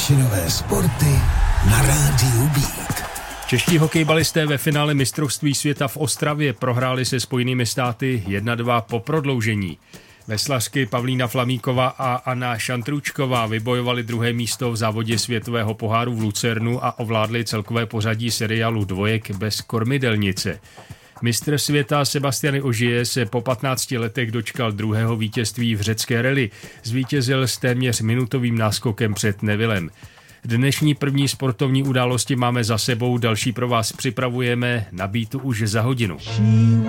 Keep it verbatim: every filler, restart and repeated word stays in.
Těšinové sporty na rádiu Beat. Čeští hokejbalisté ve finále mistrovství světa v Ostravě prohráli se Spojenými státy jedna dva po prodloužení. Veslařky Pavlína Flamíková a Anna Šantručková vybojovali druhé místo v závodě světového poháru v Lucernu a ovládli celkové pořadí seriálu dvojek bez kormidelnice. Mistr světa Sebastian Ogier se po patnácti letech dočkal druhého vítězství v řecké rally. Zvítězil s téměř minutovým náskokem před Nevillem. Dnešní první sportovní události máme za sebou, další pro vás připravujeme na Beatu už za hodinu.